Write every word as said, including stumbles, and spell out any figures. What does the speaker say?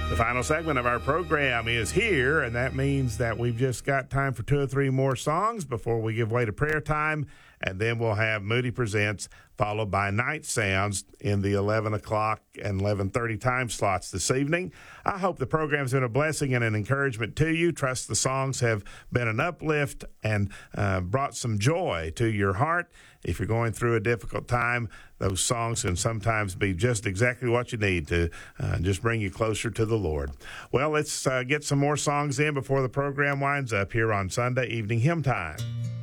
The final segment of our program is here, and that means that we've just got time for two or three more songs before we give way to prayer time, and then we'll have Moody Presents, followed by Night Sounds in the eleven o'clock and eleven thirty time slots this evening. I hope the program's been a blessing and an encouragement to you. Trust the songs have been an uplift and uh, brought some joy to your heart. If you're going through a difficult time, those songs can sometimes be just exactly what you need to uh, just bring you closer to the Lord. Well, let's uh, get some more songs in before the program winds up here on Sunday Evening Hymn Time.